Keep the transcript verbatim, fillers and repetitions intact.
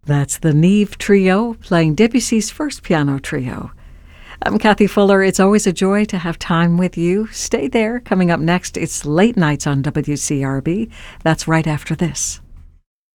That's the Neve Trio playing Debussy's first piano trio. I'm Kathy Fuller. It's always a joy to have time with you. Stay there. Coming up next, it's Late Nights on W C R B. That's right after this.